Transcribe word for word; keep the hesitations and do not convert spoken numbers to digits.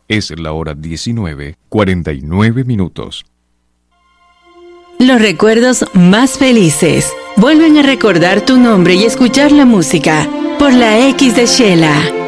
Es la hora diecinueve, cuarenta y nueve minutos. Los recuerdos más felices vuelven a recordar tu nombre y escuchar la música por la X de Shela.